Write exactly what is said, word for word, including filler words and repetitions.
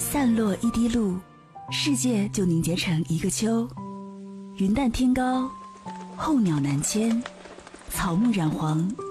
散落一滴露，世界就凝结成一个秋。云淡天高，候鸟南迁，草木染黄，